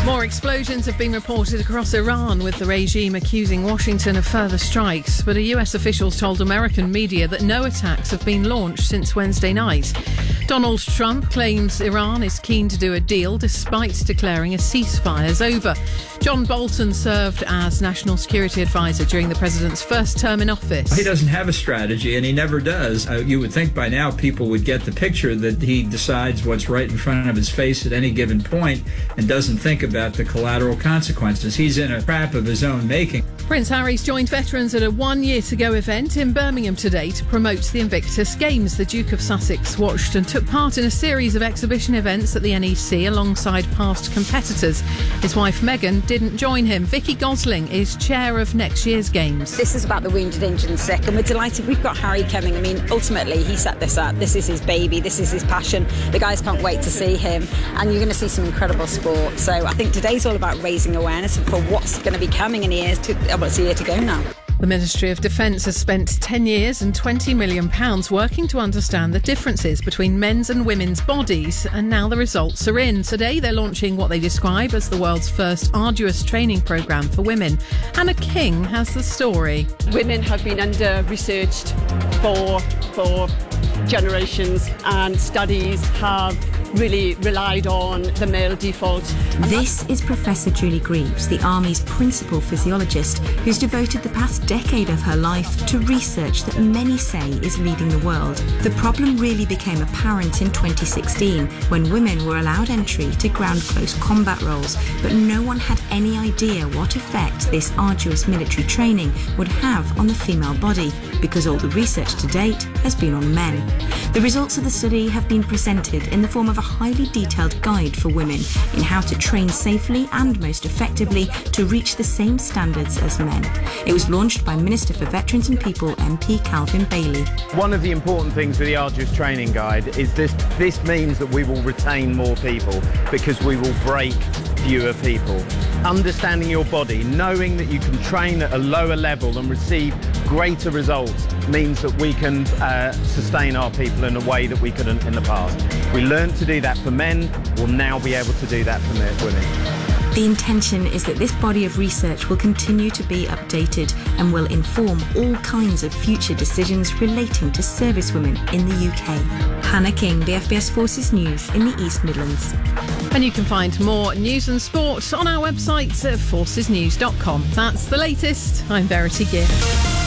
More explosions have been reported across Iran, with the regime accusing Washington of further strikes. But a US official told American media that no attacks have been launched since Wednesday night. Donald Trump claims Iran is keen to do a deal despite declaring a ceasefire's over. John Bolton served as National Security Advisor during the president's first term in office. He doesn't have a strategy, and he never does. You would think by now people would get the picture that he decides what's right in front of his face at any given point and doesn't think about the collateral consequences. He's in a trap of his own making. Prince Harry's joined veterans at a one-year-to-go event in Birmingham today to promote the Invictus Games. The Duke of Sussex watched and took part in a series of exhibition events at the NEC alongside past competitors. His wife Meghan didn't join him. Vicky Gosling is chair of next year's Games. This is about the wounded, injured and sick, and we're delighted we've got Harry coming. I mean, ultimately, he set this up. This is his baby. This is his passion. The guys can't wait to see him, and you're going to see some incredible sport. So I think today's all about raising awareness for what's going to be coming in years to... it's a year to go now. The Ministry of Defence has spent 10 years and £20 million working to understand the differences between men's and women's bodies, and now the results are in. Today they're launching what they describe as the world's first arduous training programme for women. Anna King has the story. Women have been under-researched for generations, and studies have really relied on the male default. This is Professor Julie Greaves, the Army's principal physiologist, who's devoted the past decade of her life to research that many say is leading the world. The problem really became apparent in 2016 when women were allowed entry to ground-close combat roles, but no one had any idea what effect this arduous military training would have on the female body, because all the research to date has been on men. The results of the study have been presented in the form of a highly detailed guide for women in how to train safely and most effectively to reach the same standards as men. It was launched by Minister for Veterans and People MP Calvin Bailey. One of the important things with the Arduous Training Guide is this means that we will retain more people because we will break fewer people. Understanding your body, knowing that you can train at a lower level and receive greater results means that we can sustain our people in a way that we couldn't in the past. We learned to do that for men, we'll now be able to do that for women. The intention is that this body of research will continue to be updated and will inform all kinds of future decisions relating to servicewomen in the UK. Hannah King, the FBS Forces News in the East Midlands. And you can find more news and sport on our website at forcesnews.com. That's the latest. I'm Verity Gibb.